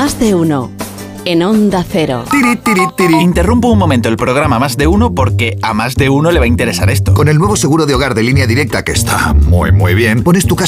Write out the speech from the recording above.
Más de uno. En Onda Cero. Tiri, tiri, tiri. Interrumpo un momento el programa Más de Uno porque a más de uno le va a interesar esto. Con el nuevo seguro de hogar de Línea Directa, que está muy bien, pones tu casa